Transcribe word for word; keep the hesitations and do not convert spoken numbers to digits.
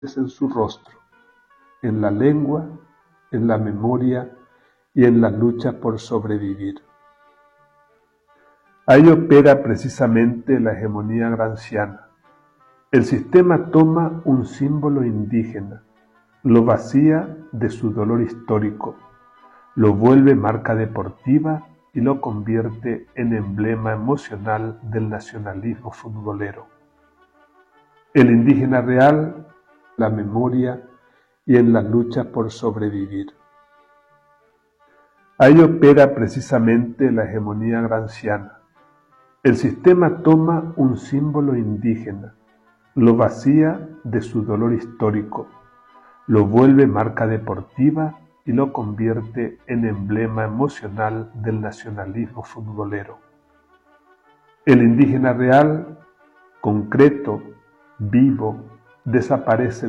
en su rostro, en la lengua, en la memoria y en la lucha por sobrevivir. Ahí opera precisamente la hegemonía gramsciana. El sistema toma un símbolo indígena, lo vacía de su dolor histórico, lo vuelve marca deportiva y lo convierte en emblema emocional del nacionalismo futbolero. El indígena real, la memoria y en la lucha por sobrevivir. Ahí opera precisamente la hegemonía gramsciana. El sistema toma un símbolo indígena, lo vacía de su dolor histórico, lo vuelve marca deportiva y lo convierte en emblema emocional del nacionalismo futbolero. El indígena real, concreto, vivo, desaparece